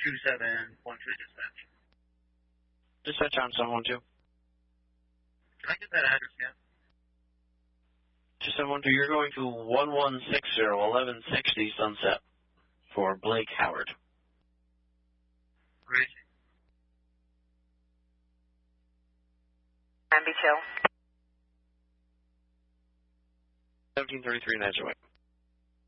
2712 dispatch. Dispatch on 712. Can I get that address again? 2712, you're going to 1160 Sunset for Blake Howard. Great. MB2. 1733 Niger Way.